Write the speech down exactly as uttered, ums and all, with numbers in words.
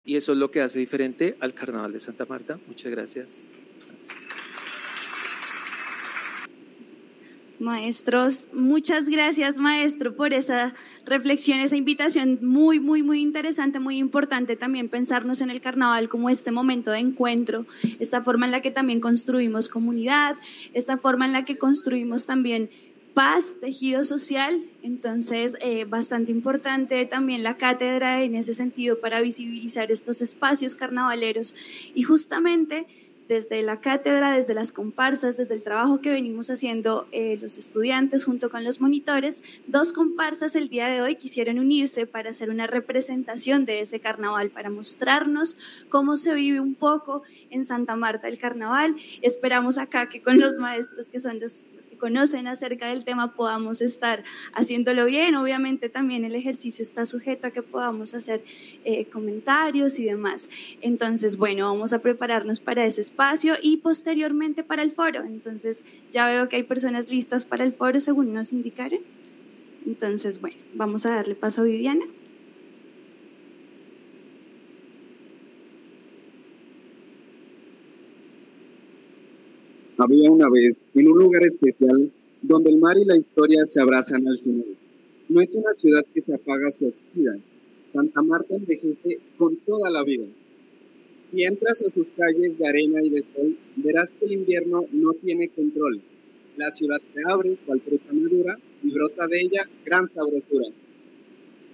Y eso es lo que hace diferente al Carnaval de Santa Marta. Muchas gracias. Maestros, muchas gracias, maestro, por esa reflexión, esa invitación muy, muy, muy interesante, muy importante también pensarnos en el carnaval como este momento de encuentro, esta forma en la que también construimos comunidad, esta forma en la que construimos también paz, tejido social. Entonces, eh, bastante importante también la cátedra en ese sentido para visibilizar estos espacios carnavaleros y justamente desde la cátedra, desde las comparsas, desde el trabajo que venimos haciendo eh, los estudiantes junto con los monitores, dos comparsas el día de hoy quisieron unirse para hacer una representación de ese carnaval, para mostrarnos cómo se vive un poco en Santa Marta el carnaval. Esperamos acá que con los maestros que son los conocen acerca del tema podamos estar haciéndolo bien. Obviamente también el ejercicio está sujeto a que podamos hacer eh, comentarios y demás. Entonces, bueno, vamos a prepararnos para ese espacio y posteriormente para el foro. Entonces, ya veo que hay personas listas para el foro según nos indicaron. Entonces, bueno, vamos a darle paso a Viviana. Había una vez, en un lugar especial, donde el mar y la historia se abrazan al final. No es una ciudad que se apaga su oxida. Santa Marta envejece con toda la vida. Si entras a sus calles de arena y de sol, verás que el invierno no tiene control. La ciudad se abre cual fruta madura y brota de ella gran sabrosura.